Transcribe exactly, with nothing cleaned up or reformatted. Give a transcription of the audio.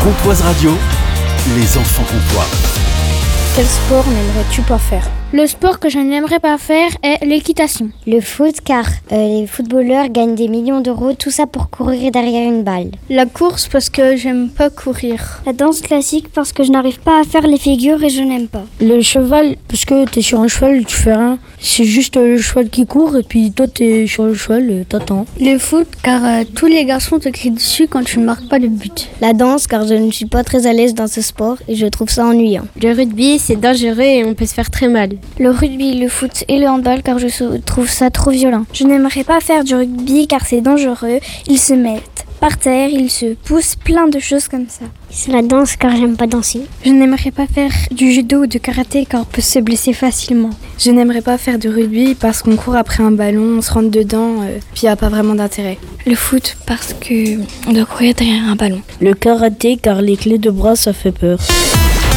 Comtoise Radio, les enfants comtois. Quel sport n'aimerais-tu pas faire ? Le sport que je n'aimerais pas faire est l'équitation. Le foot, car euh, les footballeurs gagnent des millions d'euros, tout ça pour courir derrière une balle. La course parce que j'aime pas courir. La danse classique parce que je n'arrive pas à faire les figures et je n'aime pas. Le cheval parce que t'es sur un cheval, tu fais rien. C'est juste le cheval qui court et puis toi t'es sur le cheval, t'attends. Le foot car euh, tous les garçons te crient dessus quand tu ne marques pas de but. La danse car je ne suis pas très à l'aise dans ce sport et je trouve ça ennuyant. Le rugby c'est dangereux et on peut se faire très mal. Le rugby, le foot et le handball car je trouve ça trop violent. Je n'aimerais pas faire du rugby car c'est dangereux. Ils se mettent par terre, ils se poussent, plein de choses comme ça. C'est la danse car j'aime pas danser. Je n'aimerais pas faire du judo ou du karaté car on peut se blesser facilement. Je n'aimerais pas faire du rugby parce qu'on court après un ballon, on se rentre dedans, euh, puis il n'y a pas vraiment d'intérêt. Le foot parce qu'on doit courir derrière un ballon. Le karaté car les clés de bras ça fait peur.